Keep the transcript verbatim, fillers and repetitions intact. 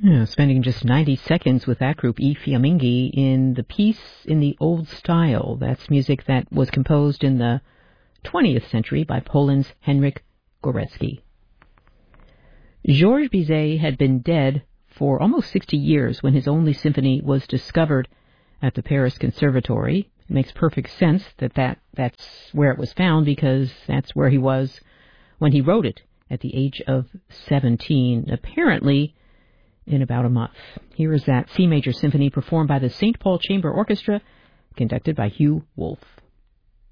Yeah, spending just ninety seconds with that group, I Fiamminghi, in the piece in the old style. That's music that was composed in the twentieth century by Poland's Henryk Górecki. Georges Bizet had been dead for almost sixty years when his only symphony was discovered at the Paris Conservatory. It makes perfect sense that, that that's where it was found, because that's where he was when he wrote it at the age of seventeen, apparently in about a month. Here is that C major symphony performed by the Saint Paul Chamber Orchestra, conducted by Hugh Wolf.